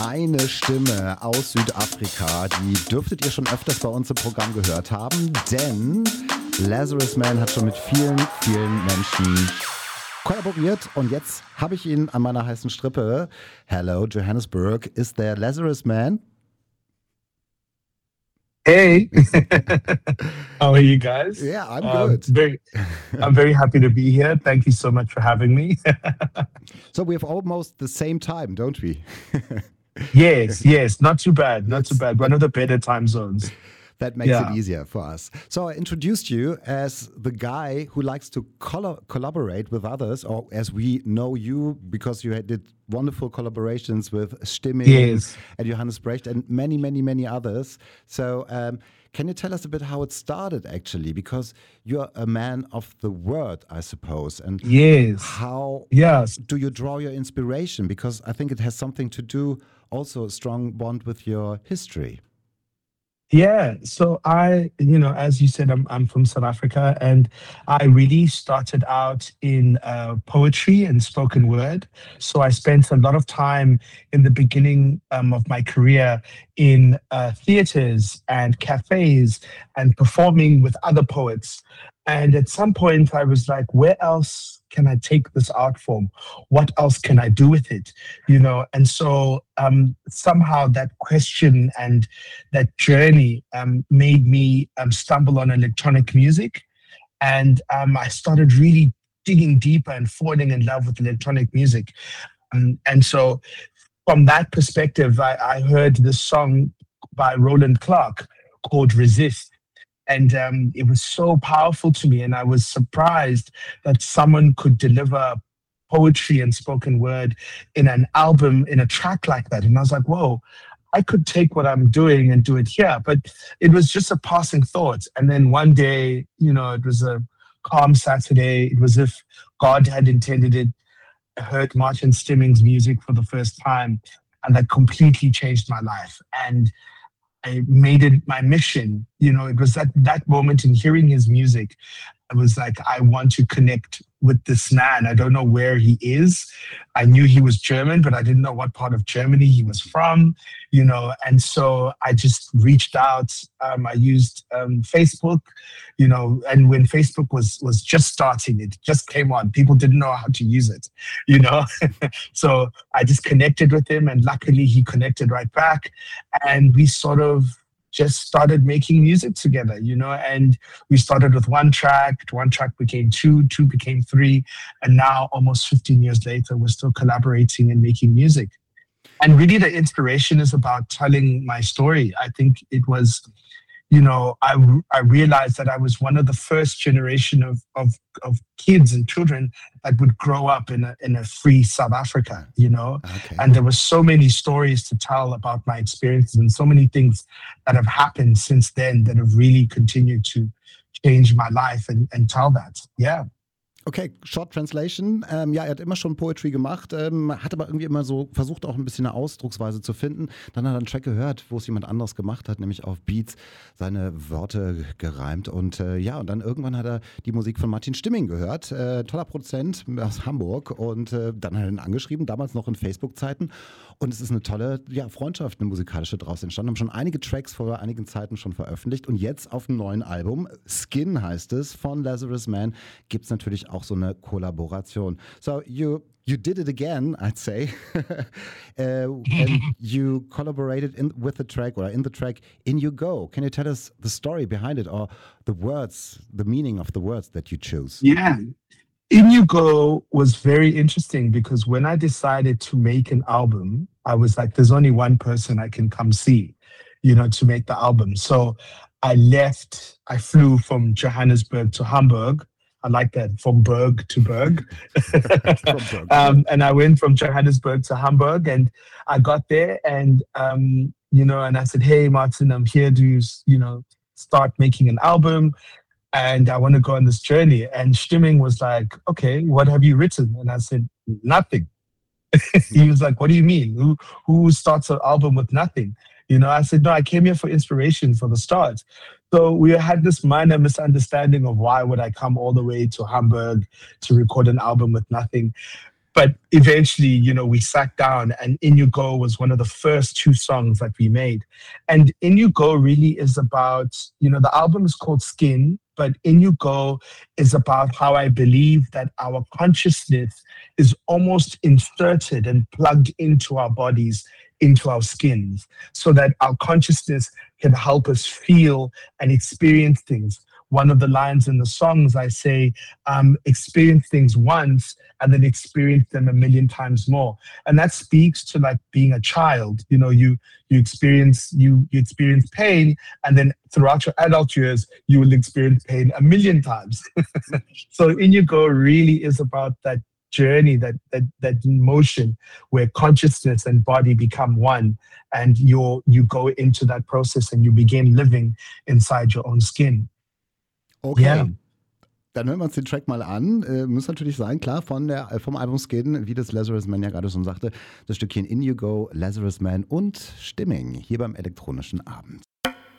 Eine Stimme aus Südafrika, die dürftet ihr schon öfters bei uns im Programm gehört haben, denn Lazarus Man hat schon mit vielen, vielen Menschen kollaboriert und jetzt habe ich ihn an meiner heißen Strippe. Hello, Johannesburg. Is there Lazarus Man? Hey, how are you guys? Yeah, I'm good. I'm very happy to be here. Thank you so much for having me. So we have almost the same time, don't we? Yes, not too bad, not too bad. One of the better time zones. That makes it easier for us. So I introduced you as the guy who likes to collaborate with others, or as we know you, because you did wonderful collaborations with Stimming and Johannes Brecht and many, many, many others. So can you tell us a bit how it started, actually? Because you're a man of the word, I suppose. And how do you draw your inspiration? Because I think it has something to do, also a strong bond with your history. Yeah, so as you said, I'm from South Africa, and I really started out in poetry and spoken word. So I spent a lot of time in the beginning of my career in theaters and cafes and performing with other poets. And at some point, I was like, where else can I take this art form? What else can I do with it? And so somehow that question and that journey made me stumble on electronic music. And I started really digging deeper and falling in love with electronic music. And so from that perspective, I heard this song by Roland Clark called Resist. And it was so powerful to me. And I was surprised that someone could deliver poetry and spoken word in an album, in a track like that. And I was like, whoa, I could take what I'm doing and do it here. But it was just a passing thought. And then one day, it was a calm Saturday. It was as if God had intended it. I heard Martin Stimming's music for the first time, and that completely changed my life. And I made it my mission. It was at that moment in hearing his music, I was like, I want to connect with this man. I don't know where he is. I knew he was German, but I didn't know what part of Germany he was from, and so I just reached out. I used Facebook, and when Facebook was just starting, it just came on. People didn't know how to use it, So I just connected with him, and luckily he connected right back. And we sort of just started making music together, and we started with one track became two became three, and now almost 15 years later, we're still collaborating and making music. And really the inspiration is about telling my story. I think it was, I realized that I was one of the first generation of kids and children that would grow up in a free South Africa, Okay. And there were so many stories to tell about my experiences and so many things that have happened since then that have really continued to change my life and tell that. Yeah. Okay, Short Translation. Ja, er hat immer schon Poetry gemacht, hat aber irgendwie immer so versucht, auch ein bisschen eine Ausdrucksweise zu finden. Dann hat er einen Track gehört, wo es jemand anderes gemacht hat, nämlich auf Beats seine Worte gereimt. Und und dann irgendwann hat er die Musik von Martin Stimming gehört. Toller Produzent aus Hamburg. Und dann hat er ihn angeschrieben, damals noch in Facebook-Zeiten. Und es ist eine tolle Freundschaft, eine musikalische draus entstanden. Haben schon einige Tracks vor einigen Zeiten schon veröffentlicht. Und jetzt auf dem neuen Album, Skin heißt es, von Lazarus Man, gibt es natürlich auch so eine Kollaboration. So you did it again, I'd say. And you collaborated with the track, or in the track In You Go. Can you tell us the story behind it, or the words, the meaning of the words that you choose? Yeah. In You Go was very interesting because when I decided to make an album, I was like, there's only one person I can come see, to make the album. So I flew from Johannesburg to Hamburg. I like that, from Berg to Berg. And I went from Johannesburg to Hamburg, and I got there and, and I said, hey, Martin, I'm here to, start making an album. And I want to go on this journey. And Stimming was like, okay, what have you written? And I said, nothing. He was like, what do you mean? Who starts an album with nothing? I said, no, I came here for inspiration for the start. So we had this minor misunderstanding of why would I come all the way to Hamburg to record an album with nothing. But eventually, we sat down, and In You Go was one of the first two songs that we made. And In You Go really is about, the album is called Skin, but In You Go is about how I believe that our consciousness is almost inserted and plugged into our bodies, into our skins, so that our consciousness can help us feel and experience things. One of the lines in the songs, I say, experience things once and then experience them a million times more. And that speaks to like being a child. You experience pain, and then throughout your adult years, you will experience pain a million times. So In You Go really is about that journey, that motion where consciousness and body become one, and you go into that process and you begin living inside your own skin. Okay. Ja. Dann hören wir uns den Track mal an. Muss natürlich sein, klar, vom Album Skin, wie das Lazarus Man ja gerade schon sagte, das Stückchen In You Go, Lazarus Man und Stimming hier beim elektronischen Abend.